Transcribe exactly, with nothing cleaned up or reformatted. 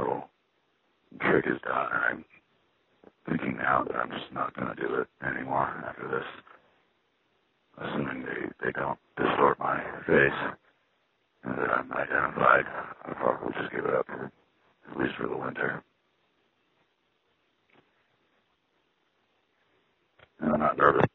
little trick is done, and I'm thinking now that I'm just not going to do it anymore after this. Assuming they, they don't distort my face and that I'm identified, I'll probably just give it up, for, at least for the winter. And I'm not nervous.